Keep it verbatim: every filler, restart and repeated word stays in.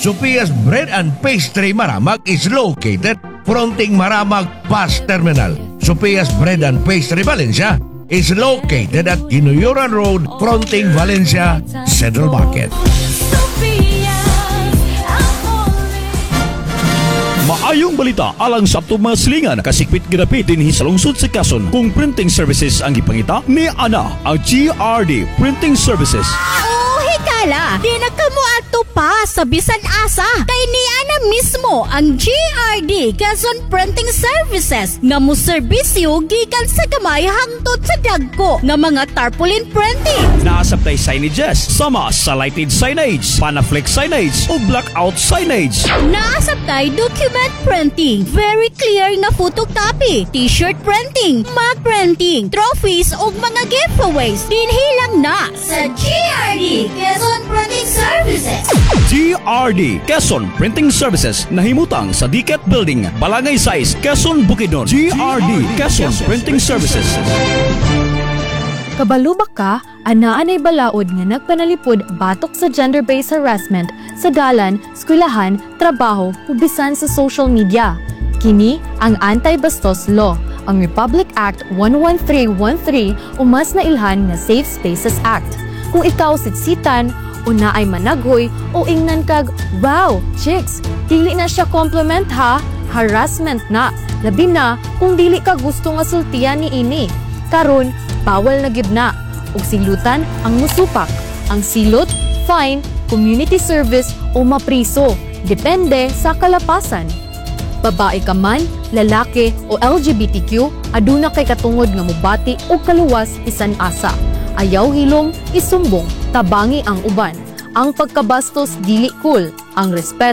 Sophia's Bread and Pastry Maramag is located fronting Maramag Bus Terminal. Sophia's Bread and Pastry Valencia is located at Ginuyuran Road fronting Valencia Central Market. Maayong balita alang sa atong mga silingan kasikpit ginapit dinhi sa lungsod sa Quezon kung printing services ang gipangita ni ana ang G R D Printing Services. Oh, hikala, di na kamo ato pa sa bisan asa kay ni ana mismo ang G R D Quezon Printing Services nga mo serbisyo gikan sa gamay hangtod sa dagko nga mga tarpaulin printing. Naasabtay signages sama sa lighted signage, panaflex signage o blackout signage. Naasabtay document printing, very clear nga photocopy, t-shirt printing, mug printing, trophies ug mga giveaways. Dinhi lang na sa G R D Quezon Printing Services. G R D Quezon Printing Services nahimutang sa Diket Building, Balangay Size, Quezon, Bukidnon. G R D Quezon Printing Services. Kabalubak ka, anaan ay balaod nga nagpanalipod batok sa gender-based harassment sa dalan, eskwelahan, trabaho, ug bisan sa social media. Kini ang Anti-Bastos Law, ang Republic Act one one three one three o mas nailhan nga Safe Spaces Act. Kung ikaw sitsitan, o naay managhoy o ingnan kag, wow, chicks, dili na siya compliment ha, harassment na. Labi na kung dili ka gusto nga sultian ni ini. Karon, bawal na gid na. Ug silutan ang musupak. Ang silot, fine, community service o mapriso. Depende sa kalapasan. Babae ka man, lalaki o L G B T Q, aduna kay katungod nga mubati o kaluwas bisan asa. Ayaw hilom, isumbong, tabangi ang uban. Ang pagkabastos dili cool, ang respeto